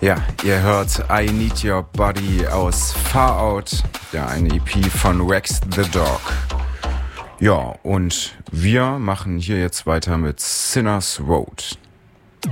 Ja, ihr hört I Need Your Body aus Far Out, ja, eine EP von Rex the Dog. Ja, und wir machen hier jetzt weiter mit Sinners Road.